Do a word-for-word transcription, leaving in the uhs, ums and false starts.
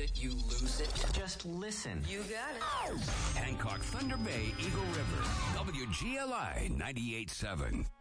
it, you lose it. Just listen. You got it. Hancock, Thunder Bay, Eagle River. W G L I ninety-eight point seven.